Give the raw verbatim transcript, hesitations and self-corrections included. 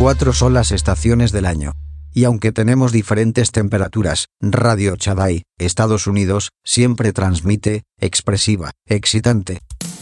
veinticuatro son las estaciones del año. Y aunque tenemos diferentes temperaturas, Radio Chadai, Estados Unidos, siempre transmite, expresiva, excitante.